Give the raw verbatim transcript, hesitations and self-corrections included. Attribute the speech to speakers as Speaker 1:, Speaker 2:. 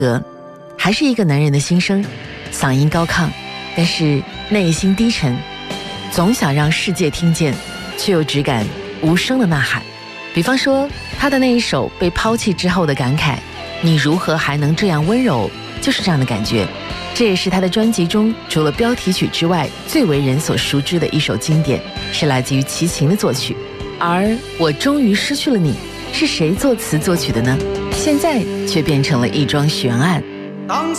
Speaker 1: 歌，还是一个男人的心声，嗓音高亢，但是内心低沉，总想让世界听见，却又只敢无声的呐喊。比方说他的那一首被抛弃之后的感慨，你如何还能这样温柔，就是这样的感觉。这也是他的专辑中除了标题曲之外最为人所熟知的一首经典，是来自于齐秦的作曲。而我终于失去了你，是谁作词作曲的呢？现在却变成了一桩悬案。
Speaker 2: 当